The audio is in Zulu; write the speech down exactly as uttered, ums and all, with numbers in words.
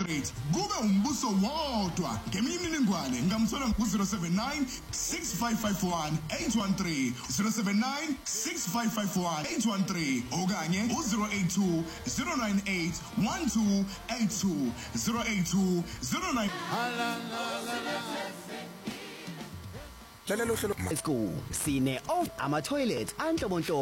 Street kube umbuso wodwa. Ngeminye imininingwane ngamthola ku zero seven nine six five five one eight one three zero seven nine six five five one eight one three okanye u zero eight two zero nine eight one two eight two zero eight two zero nine. Hlelo hlelo school sine of ama toilet anhlobonhlobo